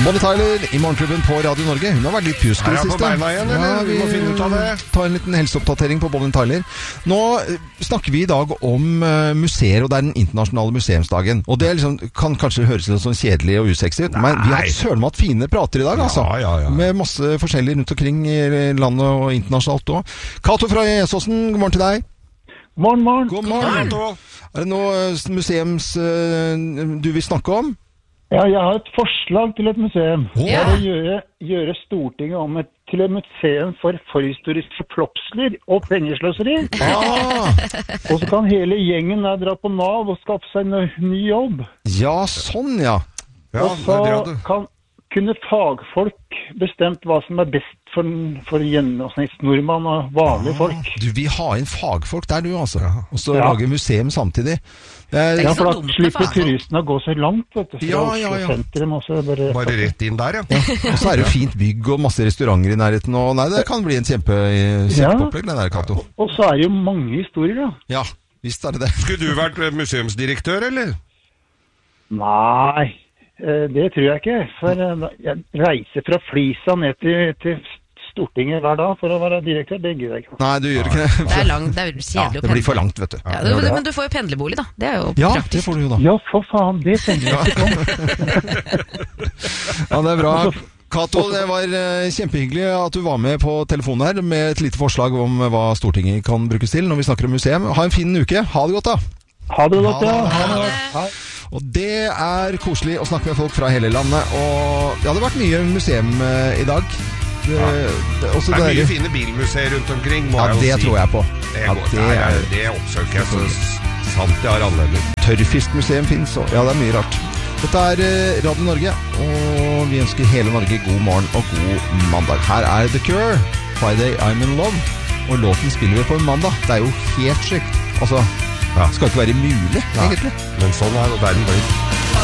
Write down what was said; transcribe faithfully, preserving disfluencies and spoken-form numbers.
Bonnie Tyler i Morgenklubben på Radio Norge. Hun har vært litt pjusk i det siste. Her er på beina igjen, eller? Ja, vi, vi må finne ut av det. Ta en liten helseoppdatering på Bonnie Tyler. Nå snakker vi i dag om museer, og det er den internasjonale museumsdagen. Og det liksom, kan kanskje høres litt sånn kjedelig og usexy ut, men vi har søren med at fine prater i dag, altså. Ja, ja, ja. Med masse forskjellig rundt omkring i landet og internasjonalt også. Kato fra Jesåsen, god morgen til deg. Morgen, morgen. God morgen. Kato. Er det noe museums du vil snakke om? Ja, jeg har et forslag til et museum. Oh. Det er å gjøre, gjøre Stortinget om et, til et museum for forhistoriske flopsler og pengesløseri. Ah. Og så kan hele gjengen der dra på Nav og skaffe seg en ny jobb. Ja, sånn ja. Ja, og så det er det. kan, kunne fagfolk bestemt hva som er best for, for gjennomsnittsnordmann og vanlige folk. Du vil ha inn fagfolk der du, altså. Og så Ja. lage museum samtidig. Det er, Ja, så for da dumt med slipper fagfolk. turistene å gå så langt, vet du. Fra Ja, ja, ja. Oslo sentrum også, bare... Bare rett inn der, ja. og så er det jo fint bygg og masse restauranter i nærheten. Og nei, det kan bli en kjempe, kjempeopplegg, det der, Kato. Og så er det jo mange historier, da. Ja, visst er det det. Skulle du vært museumsdirektør, eller? Nei, eh, det tror jeg ikke. For eh, jeg reiser fra Flisa ned til, til Stortinget hver dag for å være direktør. Det gidder jeg ikke. Nei, du gjør ikke det. Det er langt, det er Ja, kjedelig å det pendle. blir for langt, vet du. Ja, det, men du får jo pendlerbolig, da. Det er jo Ja, det praktisk. får du jo da. Ja, for faen, det tenker jeg ikke om. Ja, det er bra. Kato, det var eh, kjempehyggelig at du var med på telefonen her med et lite forslag om eh, hva Stortinget kan brukes til når vi snakker om museum. Ha en fin uke. Ha det godt da. Ha det godt, ja. Ha det. Ha det. Hei. Og det er koselig å snakke med folk fra hele landet. Og ja, det har vært mye museum eh, i dag. Det, det, også Det er deilig. mye fine bilmuseer rundt omkring, må Ja, jeg jo det si. tror jeg på. Det, Ja, går, det det, er er, det oppsøker jeg så sant jeg har anledning. Tørrfiskmuseum finnes, og ja, det er mye rart. Dette er eh, Radio Norge, og vi ønsker hele Norge god morgen og god mandag. Her er The Cure, Friday I'm in Love, og låten spiller vi på en mandag. Det er jo helt sykt. Altså, Ja. det skal ikke være mulig, egentlig. Men sånn er verden blitt.